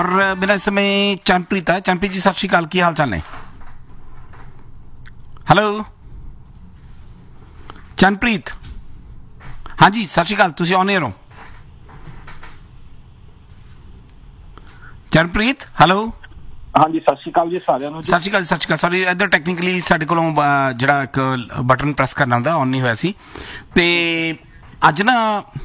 और मेरा इस समय चरणप्रीत है। चरणप्रीत जी सत श्री अकाल, की हाल चाल ने? हेलो चरणप्रीत, हाँ जी सत श्री अकाल, तुसीं ऑन एयर हो? चरणप्रीत हेलो। हाँ जी सत श्री अकाल जी सारिਆਂ ਨੂੰ। सत श्री अकाल, सत श्री अकाल। सॉरी इधर टैक्नीकली ਸਾਡੇ ਕੋਲੋਂ ਜਿਹੜਾ ਇੱਕ ਬਟਨ ਪ੍ਰੈਸ ਕਰਨਾ ਹੁੰਦਾ ਔਨ ਨਹੀਂ ਹੋਇਆ ਸੀ। ਤੇ ਅੱਜ ਨਾ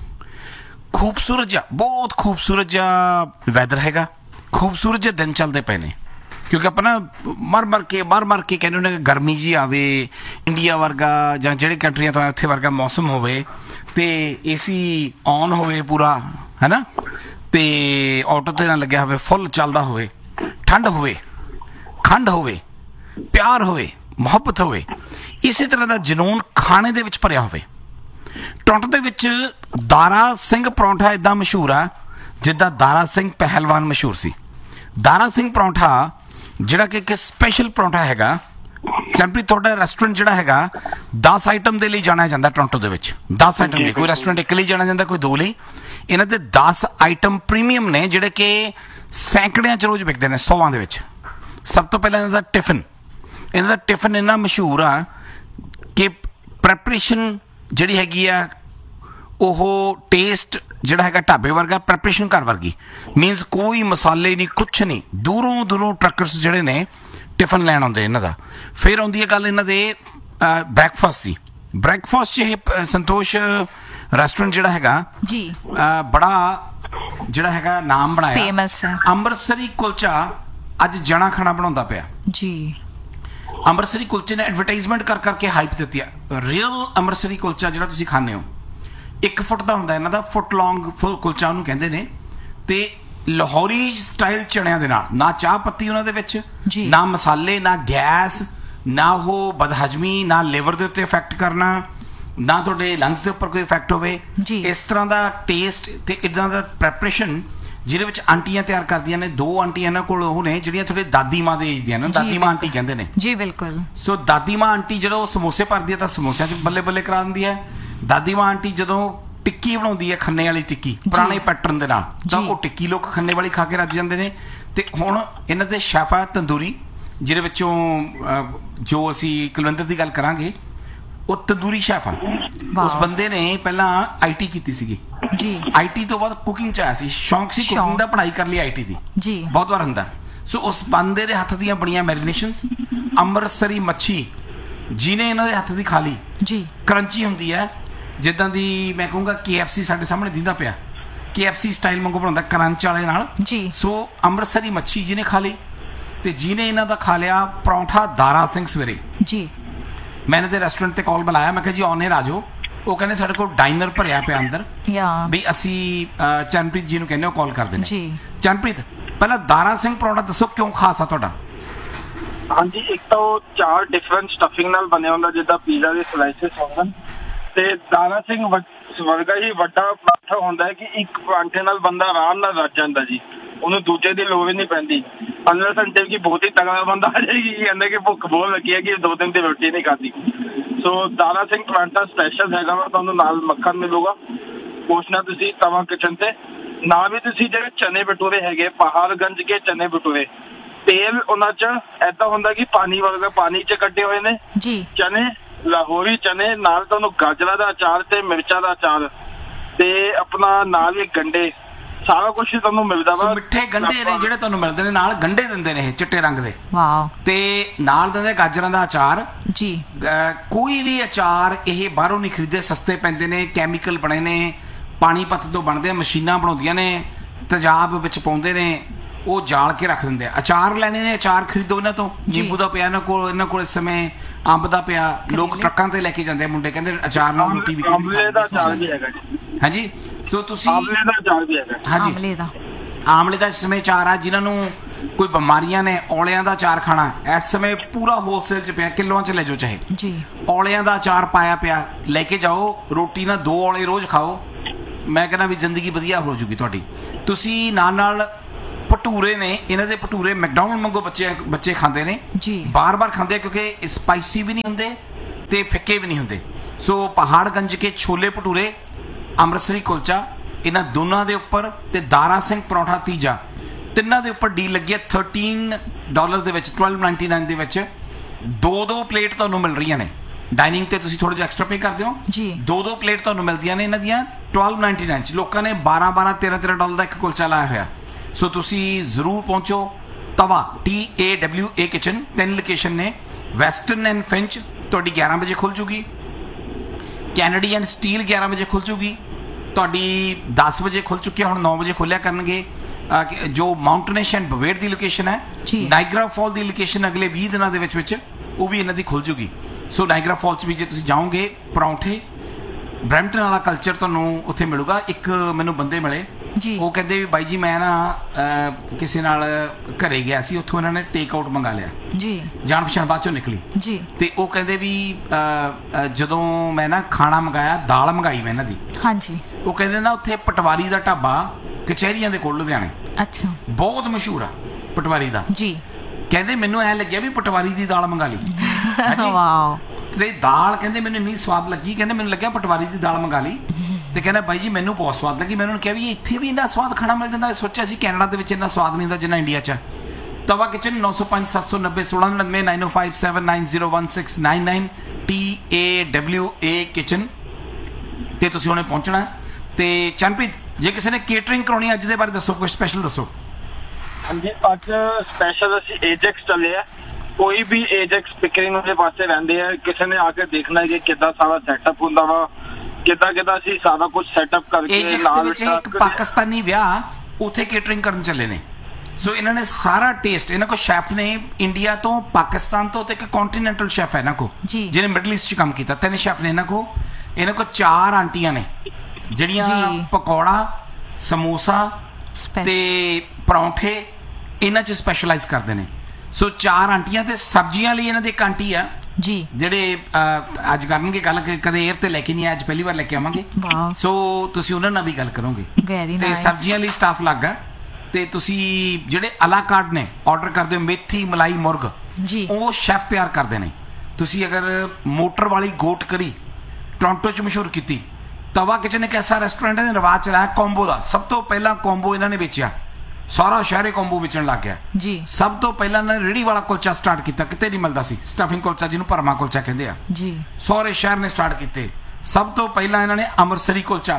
ਖੂਬਸੂਰਤ ਜਿਹਾ, ਬਹੁਤ ਖੂਬਸੂਰਤ ਜਿਹਾ ਵੈਦਰ ਹੈਗਾ, ਖੂਬਸੂਰਤ ਜਿਹੇ ਦਿਨ ਚੱਲਦੇ ਪਏ ਨੇ। ਕਿਉਂਕਿ ਆਪਾਂ ਨਾ ਮਰ ਕੇ ਕਹਿੰਦੇ ਹੁੰਦੇ ਕਿ ਗਰਮੀ ਜੀ ਆਵੇ, ਇੰਡੀਆ ਵਰਗਾ ਜਾਂ ਜਿਹੜੇ ਕੰਟਰੀਆਂ ਤੋਂ ਉੱਥੇ ਵਰਗਾ ਮੌਸਮ ਹੋਵੇ ਤੇ ਏਸੀ ਔਨ ਹੋਵੇ ਪੂਰਾ, ਹੈ ਨਾ, ਤੇ ਆਟੋ ਤੇ ਨਾ ਲੱਗਿਆ ਹੋਵੇ, ਫੁੱਲ ਚੱਲਦਾ ਹੋਵੇ, ਠੰਡ ਹੋਵੇ, ਖੰਡ ਹੋਵੇ, ਪਿਆਰ ਹੋਵੇ, ਮੁਹੱਬਤ ਹੋਵੇ, ਇਸੇ ਤਰ੍ਹਾਂ ਦਾ ਜਨੂਨ ਖਾਣੇ ਦੇ ਵਿੱਚ ਭਰਿਆ ਹੋਵੇ। ਟੋਰੰਟੋ ਦੇ ਵਿੱਚ ਦਾਰਾ ਸਿੰਘ ਪਰੌਂਠਾ ਇੱਦਾਂ ਮਸ਼ਹੂਰ ਆ ਜਿੱਦਾਂ ਦਾਰਾ ਸਿੰਘ ਪਹਿਲਵਾਨ ਮਸ਼ਹੂਰ ਸੀ। ਦਾਰਾ ਸਿੰਘ ਪਰੌਂਠਾ ਜਿਹੜਾ ਕਿ ਇੱਕ ਸਪੈਸ਼ਲ ਪਰੌਂਠਾ ਹੈਗਾ। ਚਰਨਪ੍ਰੀਤ ਤੁਹਾਡਾ ਰੈਸਟੋਰੈਂਟ ਜਿਹੜਾ ਹੈਗਾ 10 ਆਈਟਮ ਦੇ ਲਈ ਜਾਣਿਆ ਜਾਂਦਾ ਟੋਰੰਟੋ ਦੇ ਵਿੱਚ। 10 ਆਈਟਮ ਲਈ, ਕੋਈ ਰੈਸਟੋਰੈਂਟ ਇੱਕ ਲਈ ਜਾਣਿਆ ਜਾਂਦਾ, ਕੋਈ ਦੋ ਲਈ। ਇਹਨਾਂ ਦੇ 10 ਆਈਟਮ ਪ੍ਰੀਮੀਅਮ ਨੇ ਜਿਹੜੇ ਕਿ ਸੈਂਕੜਿਆਂ 'ਚ ਰੋਜ਼ ਵਿਕਦੇ ਨੇ, 100ਵਾਂ ਦੇ ਵਿੱਚ। ਸਭ ਤੋਂ ਪਹਿਲਾਂ ਇਹਨਾਂ ਦਾ ਟਿਫਨ ਇੰਨਾ ਮਸ਼ਹੂਰ ਆ ਕਿ ਪ੍ਰੈਪਰੇਸ਼ਨ ਜਿਹੜੀ ਹੈਗੀ ਆ ਉਹ ਟੇਸਟ ਜਿਹੜਾ ਹੈਗਾ ਢਾਬੇ ਵਰਗਾ, ਪ੍ਰੈਪਰੇਸ਼ਨ ਘਰ ਵਰਗੀ। ਮੀਨਸ ਕੋਈ ਮਸਾਲੇ ਨਹੀਂ, ਕੁਛ ਨਹੀਂ। ਦੂਰੋਂ ਟਰੱਕਰਸ ਜਿਹੜੇ ਨੇ ਟਿਫਨ ਲੈਣ ਆਉਂਦੇ ਇਹਨਾਂ ਦਾ। ਫਿਰ ਆਉਂਦੀ ਹੈ ਗੱਲ ਇਹਨਾਂ ਦੇ ਬ੍ਰੇਕਫਾਸਟ ਦੀ। ਬ੍ਰੇਕਫਾਸਟ 'ਚ ਇਹ ਸੰਤੋਸ਼ ਰੈਸਟੋਰੈਂਟ ਜਿਹੜਾ ਹੈਗਾ ਜੀ ਬੜਾ ਜਿਹੜਾ ਹੈਗਾ ਨਾਮ ਬਣਾਇਆ, ਫੇਮਸ ਹੈ। ਅੰਮ੍ਰਿਤਸਰੀ ਕੁਲਚਾ ਅੱਜ ਜਣਾ ਖਾਣਾ ਬਣਾਉਂਦਾ ਪਿਆ ਜੀ। ਅੰਮ੍ਰਿਤਸਰੀ ਕੁਲਚੇ ਨੇ ਐਡਵਰਟਾਈਜ਼ਮੈਂਟ ਕਰ ਕਰਕੇ ਹਾਈਪ ਦਿੱਤੀ ਆ। ਰੀਅਲ ਅੰਮ੍ਰਿਤਸਰੀ ਕੁਲਚਾ ਜਿਹੜਾ ਤੁਸੀਂ ਖਾਂਦੇ ਹੋ 1 ਫੁੱਟ ਦਾ ਹੁੰਦਾ ਇਹਨਾਂ ਦਾ, ਫੁੱਟ ਲੌਂਗ ਫੁੱਲ ਕੁਲਚਾ ਉਹਨੂੰ ਕਹਿੰਦੇ ਨੇ। ਤੇ ਲਾਹੌਰੀ ਸਟਾਈਲ ਚਣਿਆਂ ਦੇ ਨਾਲ, ਨਾ ਚਾਹ ਪੱਤੀ ਉਹਨਾਂ ਦੇ ਵਿੱਚ, ਨਾ ਮਸਾਲੇ, ਨਾ ਗੈਸ, ਨਾ ਉਹ ਬਦਹਜਮੀ, ਨਾ ਲਿਵਰ ਦੇ ਉੱਤੇ ਇਫੈਕਟ ਕਰਨਾ, ਨਾ ਤੁਹਾਡੇ ਲੰਗਸ ਦੇ ਉੱਪਰ ਕੋਈ ਇਫੈਕਟ ਹੋਵੇ। ਇਸ ਤਰ੍ਹਾਂ ਦਾ ਟੇਸਟ ਤੇ ਇੱਦਾਂ ਦਾ ਪ੍ਰੈਪਰੇਸ਼ਨ ਜਿਹਦੇ ਵਿੱਚ ਆਂਟੀਆਂ ਤਿਆਰ ਕਰਦੀਆਂ ਨੇ। 2 ਆਂਟੀਆਂ ਇਹਨਾਂ ਕੋਲ ਉਹ ਨੇ ਜਿਹੜੀਆਂ ਤੁਹਾਡੇ ਦਾਦੀ ਮਾਂ ਦੇ ਏਜ ਦੀਆਂ ਨੇ, ਦਾਦੀ ਮਾਂ ਆਂਟੀ ਕਹਿੰਦੇ ਨੇ ਜੀ। ਬਿਲਕੁਲ। ਸੋ ਦਾਦੀ ਮਾਂ ਆਂਟੀ ਜਦੋਂ ਉਹ ਸਮੋਸੇ ਭਰਦੀ ਹੈ ਤਾਂ ਸਮੋਸਿਆਂ 'ਚ ਬੱਲੇ ਬੱਲੇ ਕਰਾ ਦਿੰਦੀ ਹੈ। ਦਾਦੀ ਮਾਂ ਆਂਟੀ ਜਦੋਂ ਟਿੱਕੀ ਬਣਾਉਂਦੀ ਹੈ, ਖੰਨੇ ਵਾਲੀ ਟਿੱਕੀ ਪੁਰਾਣੇ ਪੈਟਰਨ ਦੇ ਨਾਲ, ਤਾਂ ਉਹ ਟਿੱਕੀ ਲੋਕ ਖੰਨੇ ਵਾਲੀ ਖਾ ਕੇ ਰੱਜ ਜਾਂਦੇ ਨੇ। ਤੇ ਹੁਣ ਇਹਨਾਂ ਦੇ ਸ਼ੈਫ ਆ ਤੰਦੂਰੀ, ਜਿਹਦੇ ਵਿੱਚੋਂ ਜੋ ਅਸੀਂ ਕੁਲਵਿੰਦਰ ਦੀ ਗੱਲ ਕਰਾਂਗੇ ਉਹ ਤੰਦੂਰੀ ਸ਼ੈਫ ਆ। ਉਸ ਬੰਦੇ ਨੇ ਪਹਿਲਾਂ IT ਕੀਤੀ ਸੀਗੀ ਜੀ। IT ਤੋਂ ਬਾਅਦ ਕੁਕਿੰਗ 'ਚ ਆਇਆ ਸੀ, ਸ਼ੌਂਕ ਸੀ ਕੁਕਿੰਗ ਦਾ, ਪੜ੍ਹਾਈ ਕਰ ਲਈ IT ਦੀ ਜੀ, ਬਹੁਤ ਵਾਰ ਹੁੰਦਾ। ਸੋ ਉਸ ਬੰਦੇ ਦੇ ਹੱਥ ਦੀਆਂ ਬਣੀਆਂ ਮੈਰੀਨੇਸ਼ਨਸ, ਅੰਮ੍ਰਿਤਸਰੀ ਮੱਛੀ ਜਿਹਨੇ ਇਹਨਾਂ ਦੇ ਹੱਥ ਦੀ ਖਾ ਲਈ ਜੀ, ਕਰੰਚੀ ਹੁੰਦੀ ਹੈ ਜਿੱਦਾਂ ਦੀ ਮੈਂ ਕਹੂੰਗਾ KFC ਸਾਡੇ ਸਾਹਮਣੇ ਦਿੰਦਾ ਪਿਆ, KFC ਸਟਾਈਲ ਵਾਂਗੂ ਬਣਾਉਂਦਾ ਕਰੰਚ ਵਾਲੇ ਨਾਲ ਜੀ। ਸੋ ਅੰਮ੍ਰਿਤਸਰੀ ਮੱਛੀ ਜਿਹਨੇ ਖਾ ਲਈ ਤੇ ਜਿਹਨੇ ਇਹਨਾਂ ਦਾ ਖਾ ਲਿਆ ਪਰੌਂਠਾ ਦਾਰਾ ਸਿੰਘ ਸਵੇਰੇ ਜੀ। ਮੈਂ ਇਹਨਾਂ ਦੇ ਰੈਸਟੋਰੈਂਟ ਤੇ ਕਾਲ ਬੁਲਾਇਆ, ਮੈਂ ਕਿਹਾ ਜੀ ਔਨ ਏਅਰ ਆ ਜਾਓ। ਉਹ ਕਹਿੰਦੇ ਸਾਡੇ ਕੋਲ ਡਾਈਨਰ ਭਰਿਆ ਪਿਆ ਅੰਦਰ ਵੀ ਅਸੀਂ ਚਰਨਪ੍ਰੀਤ ਜੀ ਨੂੰ ਕਹਿੰਦੇ ਹੋ ਕਾਲ ਕਰਦੇ ਨੇ ਜੀ। ਚਰਨਪ੍ਰੀਤ ਪਹਿਲਾਂ ਦਾਰਾ ਸਿੰਘ ਪਰੌਂਠਾ ਦੱਸੋ ਕਿਉਂ ਖਾਸ ਆ ਤੁਹਾਡਾ? ਹਾਂਜੀ, ਇੱਕ ਤਾਂ ਉਹ 4 ਡਿਫਰੈਂਟ ਸਟਫਿੰਗ ਨਾਲ ਬਣਿਆ ਹੁੰਦਾ ਜਿੱਦਾਂ ਪੀਜ਼ਾ ਦੇ ਸਲਾਈਸਿਸ ਹੁੰਦੇ, ਤੇ ਦਾਰਾ ਸਿੰਘ ਵਰਗਾ ਹੀ ਵੱਡਾ ਪਰਾਂਠਾ ਹੁੰਦਾ ਹੈ ਕਿ ਇੱਕ ਪਰਾਂਠੇ ਨਾਲ ਬੰਦਾ ਆਰਾਮ ਨਾਲ ਰੱਜ ਜਾਂਦਾ ਜੀ, ਉਹਨੂੰ ਦੂਜੇ ਦੀ ਲੋੜ ਹੀ ਨਹੀਂ ਪੈਂਦੀ। 15 ਘੰਟੇ ਕੀ ਬਹੁਤ ਹੀ ਤਗੜਾ ਬੰਦਾ ਆ ਜਾਏਗੀ, ਕਹਿੰਦੇ ਕਿ ਭੁੱਖ ਬਹੁਤ ਲੱਗੀ ਹੈ ਕਿ 2 ਦਿਨ ਦੀ ਰੋਟੀ ਨਹੀਂ ਖਾਧੀ। ਸੋ ਦਾਰਾ ਸਿੰਘ ਪਰਾਂਠਾ ਸਪੈਸ਼ਲ ਹੈਗਾ ਵਾ, ਤੁਹਾਨੂੰ ਨਾਲ ਮੱਖਣ ਮਿਲੂਗਾ। ਪੁੱਛਣਾ ਤੁਸੀਂ ਤਵਾ ਕਿਚਨ ਤੇ। ਨਾਲ ਵੀ ਤੁਸੀਂ ਜਿਹੜੇ ਚਨੇ ਭਟੂਰੇ ਹੈਗੇ ਪਹਾੜਗੰਜ ਕੇ ਚਨੇ ਭਟੂਰੇ, ਤੇਲ ਉਹਨਾਂ 'ਚ ਏਦਾਂ ਹੁੰਦਾ ਕਿ ਪਾਣੀ ਵਰਗਾ, ਪਾਣੀ 'ਚ ਕੱਢੇ ਹੋਏ ਨੇ ਜੀ ਚਨੇ, ਲਾਹੌਰੀ ਚਨੇ, ਨਾਲ ਤੁਹਾਨੂੰ ਗਾਜਰਾਂ ਦਾ ਅਚਾਰ ਤੇ ਮਿਰਚਾਂ ਦਾ ਅਚਾਰ ਤੇ ਆਪਣਾ ਨਾਲ ਵੀ ਗੰਡੇ, ਸਾਰਾ ਕੁਝ ਤੁਹਾਨੂੰ ਮਿਲਦਾ ਵਾ। ਮਿੱਠੇ ਗੰਡੇ ਨੇ ਜਿਹੜੇ ਤੁਹਾਨੂੰ ਮਿਲਦੇ ਨੇ, ਨਾਲ ਗੰਡੇ ਦਿੰਦੇ ਨੇ ਚਿੱਟੇ ਰੰਗ ਦੇ, ਵਾਓ, ਤੇ ਨਾਲ ਦਿੰਦੇ ਗਾਜਰਾਂ ਦਾ ਅਚਾਰ ਜੀ। ਕੋਈ ਵੀ ਅਚਾਰ ਇਹ ਬਾਹਰੋਂ ਨਹੀਂ ਖਰੀਦੇ, ਸਸਤੇ ਪੈਂਦੇ ਨੇ, ਕੈਮੀਕਲ ਬਣੇ ਨੇ, ਪਾਣੀਪਤ ਤੋਂ ਬਣਦੇ ਆ, ਮਸ਼ੀਨਾਂ ਬਣਾਉਂਦੀਆਂ ਨੇ, ਤੇਜ਼ਾਬ ਵਿੱਚ ਪਾਉਂਦੇ ਨੇ, ਉਹ ਜਾਲ ਕੇ ਰੱਖ ਦਿੰਦੇ ਆ। ਅਚਾਰ ਲੈਣੇ ਨੇ, ਅਚਾਰ ਖਰੀਦੋ ਇਹਨਾਂ ਤੋਂ। ਨਿੰਬੂ ਦਾ ਪਿਆ ਇਹਨਾਂ ਕੋਲ ਇਸ ਸਮੇਂ, ਅੰਬ ਦਾ ਪਿਆ, ਲੋਕ ਟਰੱਕਾਂ ਤੇ ਲੈ ਕੇ ਜਾਂਦੇ ਆ ਮੁੰਡੇ, ਕਹਿੰਦੇ ਅਚਾਰ ਨਾਲ ਰੋਟੀ ਵੀ। ਆਮਲੇ ਦਾ ਅਚਾਰ ਵੀ ਹੈਗਾ ਜੀ। ਹਾਂਜੀ, ਸੋ ਤੁਸੀਂ ਆਮਲੇ ਦਾ ਅਚਾਰ ਵੀ ਹੈਗਾ। ਹਾਂਜੀ, ਆਮਲੇ ਦਾ ਇਸ ਸਮੇਂ ਅਚਾਰ ਆ। ਜਿਨ੍ਹਾਂ ਨੂੰ ਕੋਈ ਬਿਮਾਰੀਆਂ ਨੇ, ਔਲਿਆਂ ਦਾ ਅਚਾਰ ਖਾਣਾ ਇਸ ਸਮੇਂ ਪੂਰਾ ਹੋਲਸੇਲ 'ਚ ਪਿਆ, ਕਿਲੋਆਂ 'ਚ ਲੈ ਜਾਓ ਚਾਹੇ ਜੀ। ਔਲਿਆਂ ਦਾ ਅਚਾਰ ਪਾਇਆ ਪਿਆ, ਲੈ ਕੇ ਜਾਓ। ਰੋਟੀ ਨਾਲ 2 ਔਲੇ ਰੋਜ਼ ਖਾਓ, ਮੈਂ ਕਹਿੰਦਾ ਵੀ ਜ਼ਿੰਦਗੀ ਵਧੀਆ ਹੋ ਜੂਗੀ ਤੁਹਾਡੀ। ਤੁਸੀਂ ਨਾਲ ਭਟੂਰੇ ਨੇ, ਇਹਨਾਂ ਦੇ ਭਟੂਰੇ ਮੈਕਡੋਨਲਡ ਵਾਂਗੂ ਬੱਚੇ ਖਾਂਦੇ ਨੇ, ਬਾਰ-ਬਾਰ ਖਾਂਦੇ, ਕਿਉਂਕਿ ਸਪਾਈਸੀ ਵੀ ਨਹੀਂ ਹੁੰਦੇ ਤੇ ਫਿੱਕੇ ਵੀ ਨਹੀਂ ਹੁੰਦੇ। ਸੋ ਪਹਾੜਗੰਜ ਕੇ ਛੋਲੇ ਭਟੂਰੇ, ਅੰਮ੍ਰਿਤਸਰੀ ਕੁਲਚਾ, ਇਹਨਾਂ ਦੋਨਾਂ ਦੇ ਉੱਪਰ ਤੇ ਦਾਰਾ ਸਿੰਘ ਪਰੌਂਠਾ ਤੀਜਾ, ਤਿੰਨਾਂ ਦੇ ਉੱਪਰ ਡੀਲ ਲੱਗੀ ਹੈ $13 ਦੇ ਵਿੱਚ, $12.99 ਦੇ ਵਿੱਚ 2 ਪਲੇਟ ਤੁਹਾਨੂੰ ਮਿਲ ਰਹੀਆਂ ਨੇ। ਡਾਈਨਿੰਗ ਤੇ ਤੁਸੀਂ ਥੋੜਾ ਜਿਹਾ ਐਕਸਟਰਾ ਪੇ ਕਰਦੇ ਹੋ ਜੀ। 2 ਪਲੇਟ ਤੁਹਾਨੂੰ ਮਿਲਦੀਆਂ ਨੇ ਇਹਨਾਂ ਦੀਆਂ $12.99 ਚ। ਲੋਕਾਂ ਨੇ $12, $13 ਦਾ ਇੱਕ ਕੁਲਚਾ ਲਾਇਆ ਹੋਇਆ। ਸੋ ਤੁਸੀਂ ਜ਼ਰੂਰ ਪਹੁੰਚੋ। ਤਵਾ TAWA ਕਿਚਨ, 3 ਲੋਕੇਸ਼ਨ ਨੇ। ਵੈਸਟਰਨ ਐਂਡ ਫਿੰਚ ਤੁਹਾਡੀ 11 ਵਜੇ ਖੁੱਲ ਜੂਗੀ, ਕੈਨੇਡੀ ਐਂਡ ਸਟੀਲ 11 ਵਜੇ ਖੁੱਲ ਜੂਗੀ, ਤੁਹਾਡੀ 10 ਵਜੇ ਖੁੱਲ ਚੁੱਕੀ ਹੈ, ਹੁਣ 9 ਵਜੇ ਖੋਲਿਆ ਕਰਨਗੇ। ਜੋ ਮਾਊਂਟਨੇਸ਼ ਐਂਡ ਬਵੇਟ ਦੀ ਲੋਕੇਸ਼ਨ ਹੈ, ਨਾਇਗਰਾ ਫਾਲ ਦੀ ਲੋਕੇਸ਼ਨ ਅਗਲੇ 20 ਦਿਨਾਂ ਦੇ ਵਿੱਚ ਉਹ ਵੀ ਇਹਨਾਂ ਦੀ ਖੁੱਲ ਜੂਗੀ। ਸੋ ਨਾਇਗਰਾ ਫਾਲ 'ਚ ਵੀ ਜੇ ਤੁਸੀਂ ਜਾਓਗੇ, ਪਰੌਂਠੇ ਬਰੈਂਪਟਨ ਵਾਲਾ ਕਲਚਰ ਤੁਹਾਨੂੰ ਉੱਥੇ ਮਿਲੂਗਾ। ਇੱਕ ਮੈਨੂੰ ਬੰਦੇ ਮਿਲੇ, ਉਹ ਕਹਿੰਦੇ ਵੀ ਬਾਈ ਜੀ ਮੈਂ ਨਾ ਕਿਸੇ ਨਾਲ ਘਰੇ ਗਿਆ ਸੀ, ਉੱਥੋਂ ਇਹਨਾਂ ਨੇ ਟੇਕ ਆਊਟ ਮੰਗਾ ਲਿਆ ਜੀ, ਜਾਣ ਪਛਾਣ ਬਾਅਦ ਚੋਂ ਨਿਕਲੀ ਜੀ। ਤੇ ਉਹ ਕਹਿੰਦੇ ਵੀ ਜਦੋਂ ਮੈਂ ਨਾ ਖਾਣਾ ਮੰਗਾਇਆ, ਦਾਲ ਮੰਗਾਈ ਮੈਂ ਇਹਨਾਂ ਦੀ, ਹਾਂਜੀ, ਉਹ ਕਹਿੰਦੇ ਨਾ ਉੱਥੇ ਪਟਵਾਰੀ ਦਾ ਢਾਬਾ ਕਚਹਿਰੀਆਂ ਦੇ ਕੋਲ ਲੁਧਿਆਣੇ, ਅੱਛਾ, ਬਹੁਤ ਮਸ਼ਹੂਰ ਆ ਪਟਵਾਰੀ ਦਾ ਜੀ। ਕਹਿੰਦੇ ਮੈਨੂੰ ਐ ਲੱਗਿਆ ਵੀ ਪਟਵਾਰੀ ਦੀ ਦਾਲ ਮੰਗਾ ਲਈ। ਵਾਓ। ਤੇ ਦਾਲ ਕਹਿੰਦੇ ਮੈਨੂੰ ਇੰਨੀ ਸਵਾਦ ਲੱਗੀ, ਕਹਿੰਦੇ ਮੈਨੂੰ ਲੱਗਿਆ ਪਟਵਾਰੀ ਦੀ ਦਾਲ ਮੰਗਾ ਲਈ। ਤੇ ਕਹਿੰਦਾ ਬਾਈ ਜੀ ਮੈਨੂੰ ਬਹੁਤ ਸਵਾਦ ਲੱਗੀ। ਮੈਂ ਉਹਨਾਂ ਨੂੰ ਕਿਹਾ ਵੀ ਇੱਥੇ ਵੀ ਇੰਨਾ ਸਵਾਦ ਖਾਣਾ ਮਿਲ ਜਾਂਦਾ। ਸੋਚਿਆ ਸੀ ਕੈਨੇਡਾ ਦੇ ਵਿੱਚ ਇੰਨਾ ਸਵਾਦ ਨਹੀਂ ਹੁੰਦਾ ਜਿੰਨਾ ਇੰਡੀਆ 'ਚ। ਤਵਾ ਕਿਚਨ 905 790 1699 9057901699 TAWA ਕਿਚਨ ਤੇ ਤੁਸੀਂ ਉਹਨੇ ਪਹੁੰਚਣਾ। ਤੇ ਚੰਨਪ੍ਰੀਤ, ਜੇ ਕਿਸੇ ਨੇ ਕੇਟਰਿੰਗ ਕਰਾਉਣੀ, ਅੱਜ ਦੇ ਬਾਰੇ ਦੱਸੋ, ਕੁਝ ਸਪੈਸ਼ਲ ਦੱਸੋ। ਹਾਂਜੀ, ਅੱਜ ਸਪੈਸ਼ਲ ਅਸੀਂ ਏਜੈਕਸ ਚੱਲੇ ਆ। ਕੋਈ ਵੀ ਏਜੈਕਸ ਪਿਕਰਿੰਗ ਦੇ ਪਾਸੇ ਰਹਿੰਦੇ ਆ, ਕਿਸੇ ਨੇ ਆ ਕੇ ਦੇਖਣਾ ਹੈ ਕਿ ਕਿੱਦਾਂ ਸਾਰਾ ਸੈਟਅਪ ਹੁੰਦਾ ਵਾ, ਕਿੱਦਾਂ ਅਸੀਂ ਸਾਰਾ ਕੁਝ ਸੈਟਅਪ ਕਰਕੇ ਨਾਲ ਇੱਕ ਪਾਕਿਸਤਾਨੀ ਵਿਆਹ ਉੱਥੇ ਕੇਟਰਿੰਗ ਕਰਨ ਚੱਲੇ ਨੇ। ਸੋ ਇਹਨਾਂ ਨੇ ਸਾਰਾ ਟੇਸਟ, ਇਹਨਾਂ ਕੋਲ ਸ਼ੈਫ ਨੇ ਇੰਡੀਆ ਤੋਂ, ਪਾਕਿਸਤਾਨ ਤੋਂ, ਤੇ ਇੱਕ ਕੰਟੀਨੈਂਟਲ ਸ਼ੈਫ ਹੈ ਇਹਨਾਂ ਕੋਲ ਜਿਹਨੇ ਮਿਡਲ ਈਸਟ 'ਚ ਕੰਮ ਕੀਤਾ। 3 ਸ਼ੈਫ ਨੇ ਇਹਨਾਂ ਕੋਲ। 4 ਆਂਟੀਆਂ ਨੇ ਜਿਹੜੀਆਂ ਪਕੌੜਾ, ਸਮੋਸਾ ਤੇ ਪਰੌਂਠੇ ਇਹਨਾਂ 'ਚ ਸਪੈਸ਼ਲਾਈਜ਼ ਕਰਦੇ ਨੇ। ਸੋ 4 ਆਂਟੀਆਂ, ਤੇ ਸਬਜ਼ੀਆਂ ਲਈ ਇਹਨਾਂ ਦੀ ਇੱਕ ਆਂਟੀ ਆ ਜੀ, ਜਿਹੜੇ ਅੱਜ ਕਰਨਗੇ ਗੱਲ, ਕਦੇ 에ਅਰ ਤੇ ਲੈ ਕੇ ਨਹੀਂ ਆਏ, ਅੱਜ ਪਹਿਲੀ ਵਾਰ ਲੈ ਕੇ ਆਵਾਂਗੇ। ਸੋ ਤੁਸੀਂ ਉਹਨਾਂ ਨਾਲ ਵੀ ਗੱਲ ਕਰੋਗੇ। ਤੇ ਸਬਜ਼ੀਆਂ ਲਈ ਸਟਾਫ ਲੱਗ ਆ। ਤੇ ਤੁਸੀਂ ਜਿਹੜੇ ਅਲਾ ਕਾਰਡ ਨੇ ਆਰਡਰ ਕਰਦੇ ਹੋ, ਮੇਥੀ ਮਲਾਈ ਮੁਰਗ ਜੀ, ਉਹ ਸ਼ੈਫ ਤਿਆਰ ਕਰਦੇ ਨੇ। ਤੁਸੀਂ ਅਗਰ ਮੋਟਰ ਵਾਲੀ ਗੋਟ ਕਰੀ ਟੋਰਾਂਟੋ 'ਚ ਮਸ਼ਹੂਰ ਕੀਤੀ, ਤਵਾ ਕਿਚਨ ਇੱਕ ਐਸਾ ਰੈਸਟੋਰੈਂਟ ਹੈ ਰਿਵਾਜ ਚਲਾਇਆ ਕੋਂਬੋ ਦਾ। ਸਭ ਤੋਂ ਪਹਿਲਾਂ ਕੋਂਬੋ ਇਹਨਾਂ ਨੇ ਵੇਚਿਆ, ਸਾਰਾ ਸ਼ਹਿਰੇ ਕੋਂਬੋ ਵੇਚਣ ਲੱਗ ਗਿਆ ਜੀ। ਸਭ ਤੋਂ ਪਹਿਲਾਂ ਇਹਨਾਂ ਨੇ ਰੇਹੜੀ ਵਾਲਾ ਕੁਲਚਾ ਸਟਾਰਟ ਕੀਤਾ, ਕਿਤੇ ਨਹੀਂ ਮਿਲਦਾ ਸੀ, ਸਟਫਿੰਗ ਕੁਲਚਾ ਜਿਹਨੂੰ ਭਰਮਾ ਕੁਲਚਾ ਕਹਿੰਦੇ ਆ ਜੀ। ਸਾਰੇ ਸ਼ਹਿਰ ਨੇ ਸਟਾਰਟ ਕੀਤੇ। ਸਭ ਤੋਂ ਪਹਿਲਾਂ ਇਹਨਾਂ ਨੇ ਅੰਮ੍ਰਿਤਸਰੀ ਕੁਲਚਾ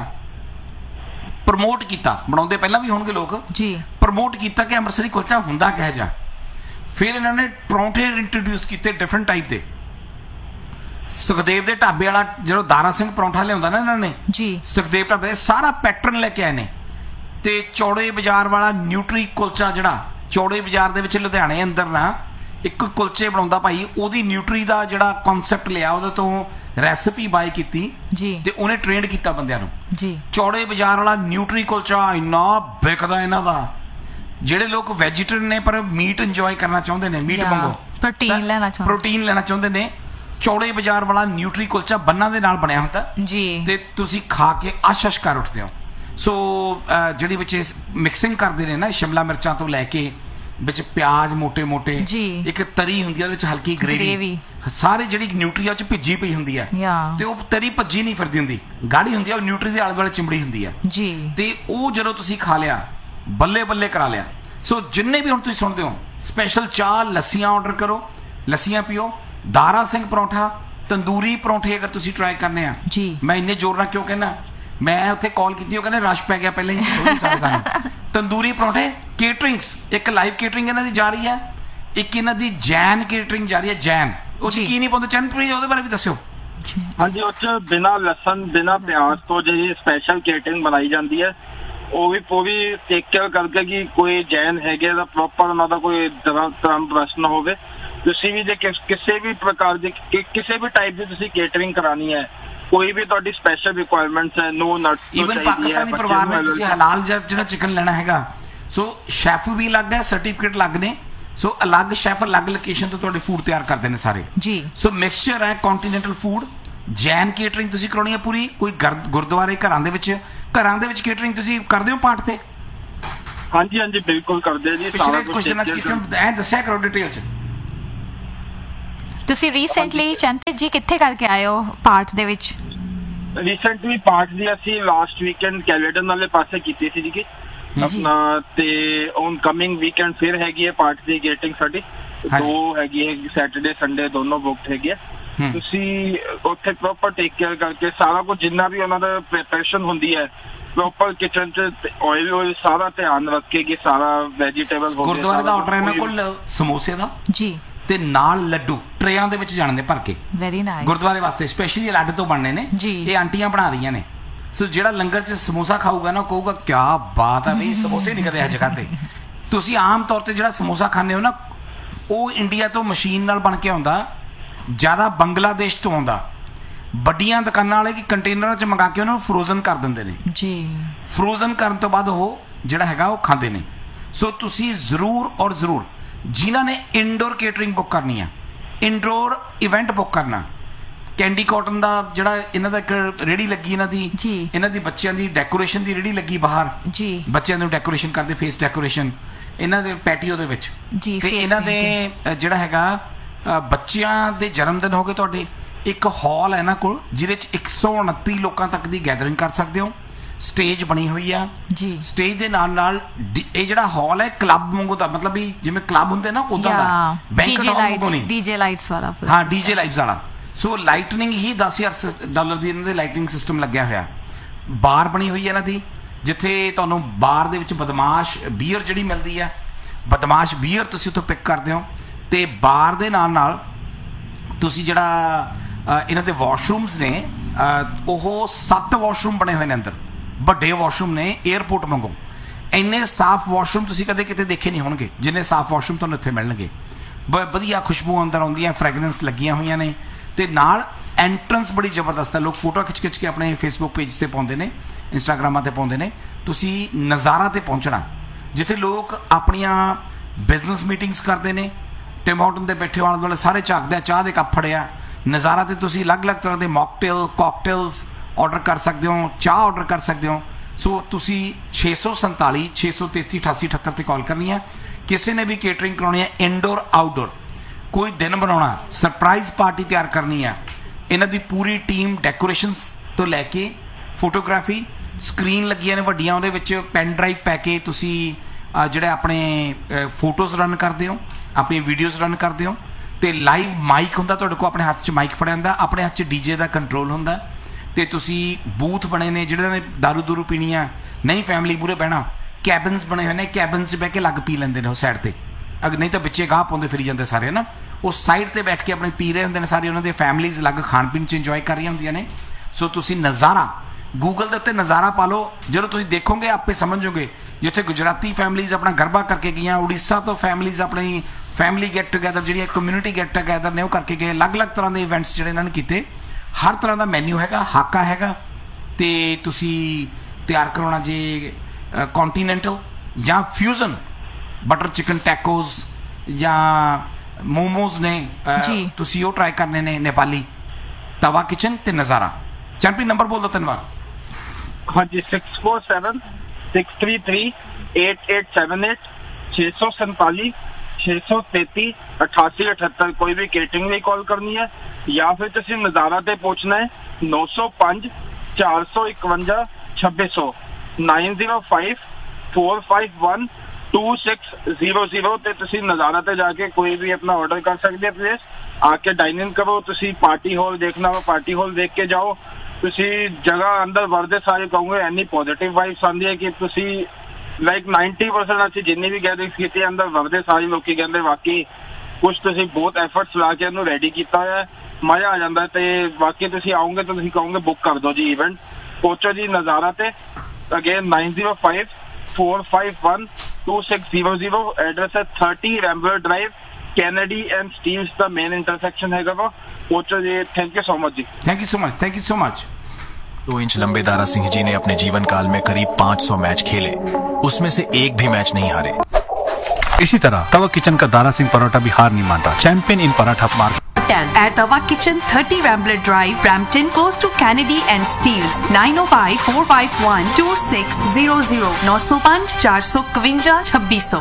ਪ੍ਰਮੋਟ ਕੀਤਾ, ਬਣਾਉਂਦੇ ਪਹਿਲਾਂ ਵੀ ਹੋਣਗੇ ਲੋਕ ਜੀ, ਪ੍ਰਮੋਟ ਕੀਤਾ ਕਿ ਅੰਮ੍ਰਿਤਸਰੀ ਕੁਲਚਾ ਹੁੰਦਾ ਕਿਹੋ ਜਿਹਾ। ਫਿਰ ਇਹਨਾਂ ਨੇ ਪਰੌਂਠੇ ਇੰਟਰੋਡਿਊਸ ਕੀਤੇ ਡਿਫਰੈਂਟ ਟਾਈਪ ਦੇ। ਸੁਖਦੇਵ ਦੇ ਢਾਬੇ ਵਾਲਾ ਜਦੋਂ ਦਾਰਾ ਸਿੰਘ ਪਰੌਂਠਾ ਲਿਆਉਂਦਾ ਨਾ ਇਹਨਾਂ ਨੇ ਜੀ, ਸੁਖਦੇਵ ਢਾਬੇ ਸਾਰਾ ਪੈਟਰਨ ਲੈ ਕੇ ਆਏ ਨੇ। ਤੇ ਚੌੜੇ ਬਾਜ਼ਾਰ ਵਾਲਾ ਨਿਊਟਰੀ ਕੁਲਚਾ, ਜਿਹੜਾ ਚੌੜੇ ਬਾਜ਼ਾਰ ਦੇ ਵਿੱਚ ਲੁਧਿਆਣੇ ਅੰਦਰ ਨਾ ਇੱਕ ਕੁਲਚੇ ਬਣਾਉਂਦਾ ਭਾਈ, ਉਹਦੀ ਨਿਊਟਰੀ ਦਾ ਜਿਹੜਾ ਕਨਸੈਪਟ ਲਿਆ, ਉਹਦੇ ਤੋਂ ਰੈਸਿਪੀ ਬਾਈ ਕੀਤੀ ਜੀ, ਤੇ ਉਹਨੇ ਟ੍ਰੇਨਡ ਕੀਤਾ ਬੰਦਿਆਂ ਨੂੰ ਜੀ। ਚੌੜੇ ਬਾਜ਼ਾਰ ਵਾਲਾ ਨਿਊਟਰੀ ਕੁਲਚਾ ਇੰਨਾ ਵਿਕਦਾ ਇਹਨਾਂ ਦਾ। ਜਿਹੜੇ ਲੋਕ ਵੈਜੀਟੇਰੀਅਨ ਨੇ ਪਰ ਮੀਟ ਇੰਜੋਏ ਕਰਨਾ ਚਾਹੁੰਦੇ ਨੇ, ਮੀਟ ਵਾਂਗੂ ਪ੍ਰੋਟੀਨ ਲੈਣਾ ਚਾਹੁੰਦੇ ਨੇ, ਚੌੜੇ ਬਾਜ਼ਾਰ ਵਾਲਾ ਨਿਊਟਰੀ ਕੁਲਚਾ ਬੰਨਾਂ ਦੇ ਨਾਲ ਬਣਿਆ ਹੁੰਦਾ ਜੀ, ਤੇ ਤੁਸੀਂ ਖਾ ਕੇ ਆਸ਼ ਕਰ ਉੱਠਦੇ ਹੋ। ਸੋ ਜਿਹੜੀ ਵਿੱਚ ਮਿਕਸਿੰਗ ਕਰਦੇ ਨੇ ਨਾ, ਸ਼ਿਮਲਾ ਮਿਰਚਾਂ ਤੋਂ ਲੈ ਕੇ ਵਿੱਚ ਪਿਆਜ਼ ਮੋਟੇ ਇੱਕ ਤਰੀ ਹੁੰਦੀ ਹੈ, ਉਹਦੇ ਵਿੱਚ ਹਲਕੀ ਗ੍ਰੇਵੀ, ਸਾਰੇ ਜਿਹੜੀ ਨਿਊਟਰੀ ਆ ਉਹ ਚ ਭਿੱਜੀ ਪਈ ਹੁੰਦੀ ਹੈ, ਤੇ ਉਹ ਤਰੀ ਭੱਜੀ ਨਹੀਂ ਫਿਰਦੀ ਹੁੰਦੀ, ਗਾੜੀ ਹੁੰਦੀ ਹੈ, ਉਹ ਨਿਊਟਰੀ ਦੇ ਆਲੇ ਦੁਆਲੇ ਚਿੰਬੜੀ ਹੁੰਦੀ ਹੈ ਜੀ। ਤੇ ਉਹ ਜਦੋਂ ਤੁਸੀਂ ਖਾ ਲਿਆ, ਬੱਲੇ ਬੱਲੇ ਕਰਾ ਲਿਆ। ਸੋ ਜਿੰਨੇ ਵੀ ਹੁਣ ਤੁਸੀਂ ਸੁਣਦੇ ਹੋ, ਸਪੈਸ਼ਲ ਚਾਹ, ਲੱਸੀਆਂ ਆਰਡਰ ਕਰੋ, ਲੱਸੀਆਂ ਪੀਓ। ਦਾਰਾ ਸਿੰਘ ਪਰੌਂਠਾ, ਤੰਦੂਰੀ ਪਰੌਂਠੇ ਅਗਰ ਤੁਸੀਂ ਟਰਾਈ ਕਰਨੇ ਆ, ਮੈਂ ਇੰਨੇ ਜ਼ੋਰ ਨਾਲ ਕਿਉਂ ਕਹਿੰਦਾ, ਮੈਂ ਉੱਥੇ ਕਾਲ ਕੀਤੀ, ਉਹ ਕਹਿੰਦੇ ਰਸ਼ ਪੈ ਗਿਆ ਪਹਿਲਾਂ ਹੀ। ਤੰਦੂਰੀ ਪਰੌਂਠੇ ਕੇਟਰਿੰਗਸ, ਇੱਕ ਲਾਈਵ ਕੇਟਰਿੰਗ ਇਹਨਾਂ ਦੀ ਜਾ ਰਹੀ ਹੈ, ਇੱਕ ਇਹਨਾਂ ਦੀ ਜੈਨ ਕੇਟਰਿੰਗ ਜਾ ਰਹੀ ਹੈ। ਜੈਨ ਉਹ 'ਚ ਕੀ ਨਹੀਂ ਪਾਉਂਦੇ ਚੰਨਪ੍ਰੀਤ, ਉਹਦੇ ਬਾਰੇ ਵੀ ਦੱਸਿਓ। ਹਾਂਜੀ, ਉਹ 'ਚ ਬਿਨਾਂ ਲਸਣ ਬਿਨਾਂ ਪਿਆਜ਼ ਤੋਂ ਜਿਹੜੀ ਸਪੈਸ਼ਲ ਕੇਟਰਿੰਗ ਬਣਾਈ ਜਾਂਦੀ ਹੈ, ਉਹ ਵੀ ਪੂਰੀ ਟੇਕ ਕੇਅਰ ਕਰਕੇ ਕਿ ਕੋਈ ਜੈਨ ਹੈਗੇ ਦਾ ਪ੍ਰੋਪਰ ਉਹਨਾਂ ਦਾ ਕੋਈ ਧਰਮ ਪ੍ਰਸ਼ਨ ਨਾ ਹੋਵੇ। ਤੁਸੀਂ ਵੀ ਜੇ ਕਿਸੇ ਵੀ ਪ੍ਰਕਾਰ ਦੀ ਕਿਸੇ ਵੀ ਟਾਈਪ ਦੀ ਤੁਸੀਂ ਕੇਟਰਿੰਗ ਕਰਾਣੀ ਹੈ, ਕੋਈ ਵੀ ਤੁਹਾਡੀ ਸਪੈਸ਼ਲ ਰਿਕੁਆਇਰਮੈਂਟਸ ਹੈ, ਨੋ ਨਟਸ ਈਵਨ ਪਾਕਿਸਤਾਨੀ ਪਰਿਵਾਰ ਨੇ ਤੁਸੀਂ ਹਲਾਲ ਜਿਹੜਾ ਚਿਕਨ ਲੈਣਾ ਹੈਗਾ, ਸੋ ਸ਼ੈਫ ਵੀ ਅਲੱਗ ਹੈ, ਸਰਟੀਫਿਕੇਟ ਅਲੱਗ ਨੇ। ਸੋ ਅਲੱਗ ਸ਼ੈਫ ਅਲੱਗ ਲੋਕੇਸ਼ਨ ਤੋਂ ਤੁਹਾਡੇ ਫੂਡ ਤਿਆਰ ਕਰਦੇ ਨੇ ਸਾਰੇ ਜੀ। ਸੋ ਮਿਕਸਚਰ ਹੈ ਕੰਟੀਨੈਂਟਲ ਫੂਡ। ਜੈਨ ਕੇਟਰਿੰਗ ਤੁਸੀਂ ਕਰਾਉਣੀ ਹੈ ਪੂਰੀ, ਕੋਈ ਗੁਰਦੁਆਰੇ ਘਰਾਂ ਦੇ ਵਿੱਚ ਕੇਟਰਿੰਗ ਤੁਸੀਂ ਕਰਦੇ ਹੋ ਪਾਠ ਤੇ? ਹਾਂਜੀ ਹਾਂਜੀ ਬਿਲਕੁਲ ਕਰਦੇ ਜੀ। ਪਿਛਲੇ ਕੁਝ ਦਿਨਾਂ ਚ ਐ ਦੱਸਿਆ ਕਰੋ ਡਿਟੇਲ ਚ। ਤੁਸੀਂ ਰੀਸੈਂਟਲੀ ਚੰਨਪ੍ਰੀਤ ਜੀ ਕਿੱਥੇ ਕਰਕੇ ਆਏ ਹੋ ਪਾਠ ਦੇ ਵਿੱਚ? ਰੀਸੈਂਟਲੀ ਪਾਠ ਦੀ ਅਸੀਂ ਲਾਸਟ ਵੀਕਐਂਡ ਕੈਲੇਡਨ ਵਾਲੇ ਪਾਸੇ ਕੀਤੀ ਸੀ ਜੀ। ਆਪਣਾ ਤੇ ਔਨ ਕਮਿੰਗ ਵੀਕਐਂਡ ਫਿਰ ਹੈਗੀ ਹੈ ਪਾਰਟ ਦੀ ਗੇਟਿੰਗ ਸਾਡੀ, ਹਾਂਜੀ। 2 ਹੈਗੀ ਹੈ ਸੈਟਰਡੇ ਸੰਡੇ ਦੋਨੋਂ ਬੁੱਕਡ ਹੈਗੇ ਆ। ਤੁਸੀਂ ਉੱਥੇ ਪ੍ਰੋਪਰ ਟੇਕ ਕੇਅਰ ਕਰਕੇ ਸਾਰਾ ਕੁਝ ਜਿੰਨਾ ਵੀ ਉਹਨਾਂ ਦਾ ਪ੍ਰਿਪਰੇਸ਼ਨ ਹੁੰਦੀ ਹੈ ਪ੍ਰੋਪਰ ਕਿਚਨ ਚ ਆਇਲ ਸਾਰਾ ਧਿਆਨ ਰੱਖ ਕੇ ਸਾਰਾ ਵੈਜੀਟੇਬਲ ਹੋ ਗਿਆ। ਗੁਰਦੁਆਰੇ ਦਾ ਆਰਡਰ ਇਹਨਾਂ ਕੋਲ ਸਮੋਸੇ ਦਾ ਜੀ ਤੇ ਨਾਲ ਲੱਡੂ ਟਰੇਆਂ ਦੇ ਵਿੱਚ ਜਾਣਦੇ ਭਰ ਕੇ, ਵੈਰੀ ਨਾਈਸ, ਗੁਰਦੁਆਰੇ ਵਾਸਤੇ ਸਪੈਸ਼ਲੀ ਲੱਡ ਤੋਂ ਬਣਨੇ ਨੇ ਜੀ। ਇਹ ਆਂਟੀਆਂ ਬਣਾ ਰਹੀਆਂ ਨੇ। ਸੋ ਜਿਹੜਾ ਲੰਗਰ 'ਚ ਸਮੋਸਾ ਖਾਊਗਾ ਨਾ ਕਹੂਗਾ ਕਿਆ ਬਾਤ ਹੈ ਬਈ, ਸਮੋਸੇ ਨਹੀਂ ਕਦੇ ਹਜੇ ਖਾਦੇ। ਤੁਸੀਂ ਆਮ ਤੌਰ ਤੇ ਜਿਹੜਾ ਸਮੋਸਾ ਖਾਂਦੇ ਹੋ ਨਾ ਉਹ ਇੰਡੀਆ ਤੋਂ ਮਸ਼ੀਨ ਨਾਲ ਬਣ ਕੇ ਆਉਂਦਾ, ਜ਼ਿਆਦਾ ਬੰਗਲਾਦੇਸ਼ ਤੋਂ ਆਉਂਦਾ। ਵੱਡੀਆਂ ਦੁਕਾਨਾਂ ਵਾਲੇ ਕਿ ਕੰਟੇਨਰਾਂ 'ਚ ਮੰਗਾ ਕੇ ਉਹਨਾਂ ਨੂੰ ਫਰੋਜ਼ਨ ਕਰ ਦਿੰਦੇ ਨੇ ਜੀ। ਫਰੋਜ਼ਨ ਕਰਨ ਤੋਂ ਬਾਅਦ ਉਹ ਜਿਹੜਾ ਹੈਗਾ ਉਹ ਖਾਂਦੇ ਨੇ। ਸੋ ਤੁਸੀਂ ਜ਼ਰੂਰ ਔਰ ਜ਼ਰੂਰ ਜਿਨ੍ਹਾਂ ਨੇ ਇਨਡੋਰ ਕੇਟਰਿੰਗ ਬੁੱਕ ਕਰਨੀ ਆ, ਇਨਡੋਰ ਇਵੈਂਟ ਬੁੱਕ ਕਰਨਾ, ਕੈਂਡੀ ਕਾਟਨ ਦਾ ਜਿਹੜਾ ਇਹਨਾਂ ਦਾ ਇੱਕ ਰੇੜੀ ਲੱਗੀ ਇਹਨਾਂ ਦੀ ਜੀ। ਇਹਨਾਂ ਦੀ ਬੱਚਿਆਂ ਦੀ ਡੈਕੋਰੇਸ਼ਨ ਦੀ ਰੇੜੀ ਲੱਗੀ ਬਾਹਰ ਜੀ। ਬੱਚਿਆਂ ਨੂੰ ਡੈਕੋਰੇਸ਼ਨ ਕਰਦੇ, ਫੇਸ ਡੈਕੋਰੇਸ਼ਨ ਇਹਨਾਂ ਦੇ ਪੈਟੀਓ ਦੇ ਵਿੱਚ ਜੀ, ਤੇ face ਇਹਨਾਂ ਦੇ ਜਿਹੜਾ ਹੈਗਾ ਬੱਚਿਆਂ ਦੇ ਜਨਮ ਦਿਨ ਹੋ ਗਏ ਤੁਹਾਡੇ, ਇੱਕ ਹਾਲ ਹੈ ਇਹਨਾਂ ਕੋਲ ਜਿਹਦੇ ਚ 129 ਲੋਕਾਂ ਤੱਕ ਦੀ ਗੈਦਰਿੰਗ ਕਰ ਸਕਦੇ ਹੋ। ਸਟੇਜ ਬਣੀ ਹੋਈ ਆ ਜੀ। ਸਟੇਜ ਦੇ ਨਾਲ ਨਾਲ ਇਹ ਜਿਹੜਾ ਹਾਲ ਹੈ ਕਲੱਬ ਵਾਂਗੂ ਦਾ, ਮਤਲਬ ਵੀ ਜਿਵੇਂ ਕਲੱਬ ਹੁੰਦੇ ਨਾ ਉਦਾਂ ਦਾ ਬੈਂਕਟ ਹਾਲ ਵਾਂਗੂ ਨਹੀਂ, ਡੀਜੇ ਲਾਈਟਸ ਵਾਲਾ। ਹਾਂ ਡੀਜੇ ਲਾਈਵਸ ਵਾਲਾ। ਸੋ ਲਾਈਟਨਿੰਗ ਹੀ $10,000 ਦੀ ਇਹਨਾਂ ਦੇ ਲਾਈਟਨਿੰਗ ਸਿਸਟਮ ਲੱਗਿਆ ਹੋਇਆ। ਬਾਰ ਬਣੀ ਹੋਈ ਹੈ ਇਹਨਾਂ ਦੀ ਜਿੱਥੇ ਤੁਹਾਨੂੰ ਬਾਰ ਦੇ ਵਿੱਚ ਬਦਮਾਸ਼ ਬੀਅਰ ਜਿਹੜੀ ਮਿਲਦੀ ਹੈ, ਬਦਮਾਸ਼ ਬੀਅਰ ਤੁਸੀਂ ਉੱਥੋਂ ਪਿਕ ਕਰਦੇ ਹੋ। ਤੇ ਬਾਰ ਦੇ ਨਾਲ ਨਾਲ ਤੁਸੀਂ ਜਿਹੜਾ ਇਹਨਾਂ ਦੇ ਵਾਸ਼ਰੂਮਸ ਨੇ ਉਹ 7 ਵਾਸ਼ਰੂਮ ਬਣੇ ਹੋਏ ਨੇ ਅੰਦਰ, ਵੱਡੇ ਵਾਸ਼ਰੂਮ ਨੇ 에ਅਰਪੋਰਟ ਵਾਂਗੂ। ਇੰਨੇ ਸਾਫ਼ ਵਾਸ਼ਰੂਮ ਤੁਸੀਂ ਕਦੇ ਕਿਤੇ ਦੇਖੇ ਨਹੀਂ ਹੋਣਗੇ ਜਿੰਨੇ ਸਾਫ਼ ਵਾਸ਼ਰੂਮ ਤੁਹਾਨੂੰ ਇੱਥੇ ਮਿਲਣਗੇ। ਵਧੀਆ ਖੁਸ਼ਬੂ ਅੰਦਰ ਆਉਂਦੀਆਂ, ਫ੍ਰੈਗਰੈਂਸ ਲੱਗੀਆਂ ਹੋਈਆਂ ਨੇ ਤੇ ਨਾਲ ਐਂਟਰੈਂਸ ਬੜੀ ਜ਼ਬਰਦਸਤ ਹੈ। ਲੋਕ ਫੋਟੋ ਖਿੱਚ ਕੇ ਆਪਣੇ ਫੇਸਬੁੱਕ ਪੇਜ ਤੇ ਪਾਉਂਦੇ ਨੇ, ਇੰਸਟਾਗ੍ਰਾਮਾਂ ਤੇ ਪਾਉਂਦੇ ਨੇ। ਤੁਸੀਂ ਨਜ਼ਾਰਾ ਤੇ ਪਹੁੰਚਣਾ ਜਿੱਥੇ ਲੋਕ ਆਪਣੀਆਂ ਬਿਜ਼ਨਸ ਮੀਟਿੰਗਸ ਕਰਦੇ ਨੇ, ਟਿਮ ਹਾਰਟਨ ਦੇ ਬੈਠੇ ਆਲੇ ਦੁਆਲੇ ਸਾਰੇ ਝਾਕਦੇ ਆ, ਚਾਹ ਦੇ ਕੱਪ ਫੜਿਆ। ਨਜ਼ਾਰਾ ਤੇ ਤੁਸੀਂ ਅਲੱਗ-ਅਲੱਗ ਤਰ੍ਹਾਂ ਦੇ ਮੌਕਟੇਲ ਕਾਕਟੇਲਸ ਆਰਡਰ ਕਰ ਸਕਦੇ ਹੋ, ਚਾਹ ਆਰਡਰ ਕਰ ਸਕਦੇ ਹੋ। ਸੋ ਤੁਸੀਂ 647 633 8878 ਤੇ ਕਾਲ ਕਰਨੀ ਹੈ। ਕਿਸੇ ਨੇ ਵੀ ਕੇਟਰਿੰਗ ਕਰਾਉਣੀ ਹੈ, ਇਨਡੋਰ ਆਊਟਡੋਰ, ਕੋਈ ਦਿਨ ਬਣਾਉਣਾ, ਸਰਪ੍ਰਾਈਜ਼ ਪਾਰਟੀ ਤਿਆਰ ਕਰਨੀ ਹੈ, ਇਹਨਾਂ ਦੀ ਪੂਰੀ ਟੀਮ ਡੈਕੋਰੇਸ਼ਨਸ ਤੋਂ ਲੈ ਕੇ ਫੋਟੋਗ੍ਰਾਫੀ, ਸਕਰੀਨ ਲੱਗੀਆਂ ਨੇ ਵੱਡੀਆਂ, ਉਹਦੇ ਵਿੱਚ ਪੈਨ ਡਰਾਈਵ ਪੈ ਕੇ ਤੁਸੀਂ ਜਿਹੜੇ ਆਪਣੇ ਫੋਟੋਜ਼ ਰਨ ਕਰਦੇ ਹੋ, ਆਪਣੀ ਵੀਡੀਓਜ਼ ਰਨ ਕਰਦੇ ਹੋ। ਤੇ ਲਾਈਵ ਮਾਈਕ ਹੁੰਦਾ ਤੁਹਾਡੇ ਕੋਲ, ਆਪਣੇ ਹੱਥ 'ਚ ਮਾਈਕ ਫੜਿਆ ਹੁੰਦਾ, ਆਪਣੇ ਹੱਥ 'ਚ ਡੀਜੇ ਦਾ ਕੰਟਰੋਲ ਹੁੰਦਾ। ਤੇ ਤੁਸੀਂ ਬੂਥ ਬਣੇ ਨੇ ਜਿਹੜੇ ਨੇ ਦਾਰੂ ਦੂਰੂ ਪੀਣੀ ਆ, ਨਹੀਂ ਫੈਮਿਲੀ ਮੂਹਰੇ ਬਹਿਣਾ, ਕੈਬਨਸ ਬਣੇ ਹੋਏ ਨੇ, ਕੈਬਨਸ 'ਚ ਬਹਿ ਕੇ ਲੱਗ ਪੀ ਲੈਂਦੇ ਨੇ ਉਹ ਸਾਈਡ ਤੇ, ਅਗਰ ਨਹੀਂ ਤਾਂ ਵਿੱਚੇ ਗਾਹ ਪਾਉਂਦੇ ਫਿਰੀ ਜਾਂਦੇ ਸਾਰੇ ਨਾ, ਉਹ ਸਾਈਡ ਤੇ ਬੈਠ ਕੇ ਆਪਣੇ ਪੀ ਰਹੇ ਹੁੰਦੇ ਨੇ ਸਾਰੇ। ਉਹਨਾਂ ਦੀਆਂ ਫੈਮਿਲੀਜ਼ ਅਲੱਗ ਖਾਣ ਪੀਣ 'ਚ ਇੰਜੋਏ ਕਰ ਰਹੀਆਂ ਹੁੰਦੀਆਂ ਨੇ। ਸੋ ਤੁਸੀਂ ਨਜ਼ਾਰਾ ਗੂਗਲ ਦੇ ਉੱਤੇ ਨਜ਼ਾਰਾ ਪਾ ਲਓ, ਜਦੋਂ ਤੁਸੀਂ ਦੇਖੋਗੇ ਆਪੇ ਸਮਝ ਜਾਓਗੇ। ਜਿੱਥੇ ਗੁਜਰਾਤੀ ਫੈਮਿਲੀਜ਼ ਆਪਣਾ ਗਰਬਾ ਕਰਕੇ ਗਈਆਂ, ਉੜੀਸਾ ਤੋਂ ਫੈਮਿਲੀਜ਼ ਆਪਣੀ ਫੈਮਿਲੀ ਗੈਟ ਟੂਗੈਦਰ ਜਿਹੜੀਆਂ ਕਮਿਊਨਿਟੀ ਗੈਟ ਟੂਗੈਦਰ ਨੇ ਉਹ ਕਰਕੇ ਗਏ। ਅਲੱਗ-ਅਲੱਗ ਤਰ੍ਹਾਂ ਦੇ ਇਵੈਂਟਸ ਜਿਹੜੇ ਇਹਨਾਂ ਨੇ ਕੀਤੇ, ਹਰ ਤਰ੍ਹਾਂ ਦਾ ਮੈਨਿਊ ਹੈਗਾ, ਹਾਕਾ ਹੈਗਾ। ਤੇ ਤੁਸੀਂ ਤਿਆਰ ਕਰਾਉਣਾ ਜੇ ਕੌਂਟੀਨੈਂਟਲ ਜਾਂ ਫਿਊਜ਼ਨ ਬਟਰ ਚਿਕਨ ਟੈਕੋਜ਼ ਜਾਂ ਮੋਮੋਜ਼ ਨੇ, ਤੁਸੀਂ ਉਹ ਟਰਾਈ ਕਰਨੇ ਨੇ, ਨੇਪਾਲੀ ਤਵਾ ਕਿਚਨ ਤੇ ਨਜ਼ਾਰਾ। ਚੰਪੀ ਨੰਬਰ ਬੋਲ ਦੋ 3 ਵਾਰ। ਹਾਂਜੀ 647 633 8878 647 633 8878 ਕੋਈ ਵੀ ਕੇਟਰਿੰਗ ਲਈ ਕਾਲ ਕਰਨੀ ਹੈ ਜਾਂ ਫਿਰ ਤੁਸੀਂ ਨਜ਼ਾਰਾ ਤੇ ਪਹੁੰਚਣਾ ਹੈ 905 451 2600 905 451 2600 ਤੇ ਤੁਸੀਂ ਨਜ਼ਾਰਾ ਤੇ ਜਾ ਕੇ ਕੋਈ ਵੀ ਆਪਣਾ ਆਰਡਰ ਕਰ ਸਕਦੇ ਹੋ। ਪਲੇਸ ਆ ਕੇ ਡਾਈਨ ਇਨ ਕਰੋ। ਤੁਸੀਂ ਪਾਰਟੀ ਹਾਲ ਦੇਖਣਾ ਵਾ, ਪਾਰਟੀ ਹਾਲ ਦੇਖ ਕੇ ਜਾਓ। ਤੁਸੀਂ ਜਗ੍ਹਾ ਅੰਦਰ ਵੜਦੇ ਸਾਰੇ ਕਹੋਗੇ ਇੰਨੀ ਪੋਜ਼ਿਟਿਵ ਵਾਈਬਸ ਆਉਂਦੀ ਹੈ ਕਿ ਤੁਸੀਂ ਲਾਈਕ 90% ਅਸੀਂ ਜਿੰਨੀ ਵੀ ਗੈਦਰਿੰਗਸ ਕੀਤੀ ਅੰਦਰ ਵੜਦੇ ਸਾਰੇ ਲੋਕੀ ਕਹਿੰਦੇ ਵਾਕਈ ਕੁਛ ਤੁਸੀਂ ਬਹੁਤ ਐਫਰਟਸ ਲਾ ਕੇ ਇਹਨੂੰ ਰੈਡੀ ਕੀਤਾ ਹੋਇਆ, ਮਜ਼ਾ ਆ ਜਾਂਦਾ। ਤੇ ਬਾਕੀ ਤੁਸੀਂ ਆਓਗੇ ਤਾਂ ਤੁਸੀਂ ਕਹੋਗੇ ਬੁੱਕ ਕਰ ਦਿਓ ਜੀ ਇਵੈਂਟ। ਪਹੁੰਚੋ ਜੀ ਨਜ਼ਾਰਾ ਤੇ, ਅਗੇਨ 905 451 2600। ਐਡਰੈਸ ਹੈ 30 ਰੈਂਬਲਰ drive, Kennedy and ਸਟੀਵਸ the main intersection है वो। पहुंचो जी। Thank you so much ji. Thank you so much, thank you so much. 2 inch लंबे दारा सिंह जी ने अपने जीवन काल में करीब 500 मैच खेले, उसमें से एक भी मैच नहीं हारे। इसी तरह तवा किचन का दारा सिंह पराठा भी हार नहीं मानता। Champion in paratha market at Tava Kitchen, 30 Rambler Drive, Brampton, close to Kennedy and Steeles. 905 451 2600 905 451 2600।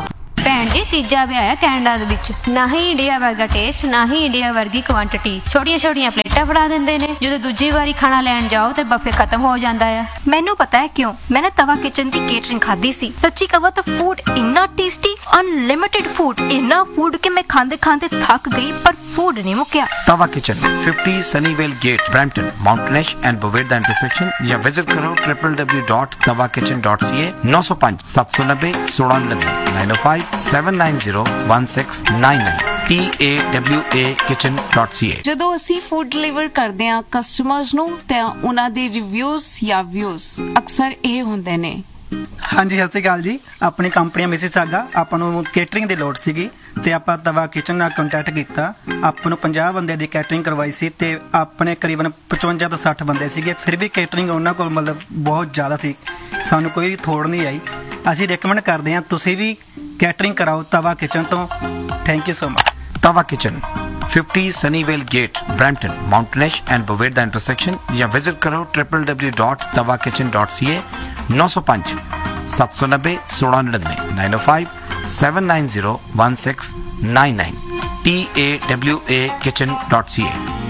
ਭੈਣ ਜੀ ਤੀਜਾ ਵਿਆਹ ਹੈ ਕੈਨੇਡਾ ਦੇ ਵਿੱਚ, ਨਾ ਹੀ ਇੰਡੀਆ ਵਰਗਾ ਟੇਸਟ, ਨਾ ਹੀ ਇੰਡੀਆ ਵਰਗੀ ਕੁਆਂਟੀਟੀ। ਛੋਟੀਆਂ ਛੋਟੀਆਂ ਪਲੇਟਾਂ ਫੜਾ ਦਿੰਦੇ ਨੇ, ਜਦੋਂ ਦੂਜੀ ਵਾਰੀ ਖਾਣਾ ਲੈਣ ਜਾਓ ਤੇ ਬਫੇ ਖਤਮ ਹੋ ਜਾਂਦਾ ਆ। ਮੈਨੂੰ ਪਤਾ ਹੈ ਕਿਉਂ। मैंने तवा किचन की केटरिंग खाधी सी। सच्ची कहा तो फूड इन्ना टेस्टी, अनलिमिटेड फूड, इन्ना फूड कि मैं खांदे खांदे थक गई पर फूड नहीं मुक्या। तवा kitchen 50 Sunnyvale gate Brampton माउंटेनेश and बवेरदा intersection या विजिट करो www.tawakitchen.ca 905 790 1699 905 790 1699 TAWAKitchen.ca। ਜਦੋਂ ਅਸੀਂ ਫੂਡ ਡਿਲੀਵਰ ਕਰਦੇ ਹਾਂ ਕਸਟਮਰਸ ਨੂੰ ਤਾਂ ਉਹਨਾਂ ਦੇ ਰਿਵਿਊਜ਼ ਜਾਂ ਵਿਊਜ਼ ਅਕਸਰ ਇਹ ਹੁੰਦੇ ਨੇ। ਹਾਂਜੀ ਸਤਿ ਸ਼੍ਰੀ ਅਕਾਲ ਜੀ। ਆਪਣੀ ਕੰਪਨੀ ਮਿਸਿਸਾਗਾ, ਆਪਾਂ ਨੂੰ ਕੇਟਰਿੰਗ ਦੀ ਲੋੜ ਸੀਗੀ ਤੇ ਆਪਾਂ ਤਵਾ ਕਿਚਨ ਨਾਲ ਕੰਟੈਕਟ ਕੀਤਾ। ਆਪਾਂ ਨੂੰ 50 ਬੰਦੇ ਦੀ ਕੇਟਰਿੰਗ ਕਰਵਾਈ ਸੀ ਤੇ ਆਪਣੇ ਕਰੀਬਨ 55 ਤੋਂ 60 ਬੰਦੇ ਸੀਗੇ। ਫਿਰ ਵੀ ਕੇਟਰਿੰਗ ਉਹਨਾਂ ਕੋਲ ਮਤਲਬ ਬਹੁਤ ਜ਼ਿਆਦਾ ਸੀ, ਸਾਨੂੰ ਕੋਈ ਥੋੜ ਨਹੀਂ ਆਈ। ਅਸੀਂ ਰეკਮੈਂਡ ਕਰਦੇ ਹਾਂ ਤੁਸੀਂ ਵੀ ਕੇਟਰਿੰਗ ਕਰਾਓ ਤਵਾ ਕਿਚਨ ਤੋਂ। Thank you so much. Tawa kitchen 50 Sunnyvale gate Brampton माउंटेनेश and बवेरदा intersection या विजिट करो www.tawakitchen.ca 905 790 1699 905 790 1699 TAWAKitchen.ca।